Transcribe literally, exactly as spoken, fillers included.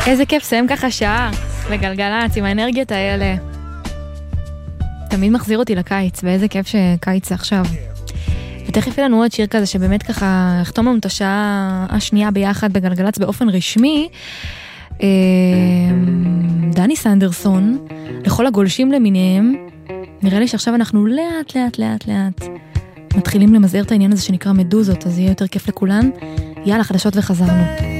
איזה כיף סיים ככה שעה בגלגלצ עם האנרגיות האלה. תמיד מחזיר אותי לקיץ, ואיזה כיף שקיץ זה עכשיו. ותכף יהיה לנו עוד שיר כזה שבאמת ככה יחתום לנו את השעה השנייה ביחד בגלגלצ באופן רשמי. דני סנדרסון, לכל הגולשים למיניהם. נראה לי שעכשיו אנחנו לאט לאט לאט לאט מתחילים למזער את העניין הזה שנקרא מדוזות, אז יהיה יותר כיף לכולן. יאללה, חדשות וחזרנו.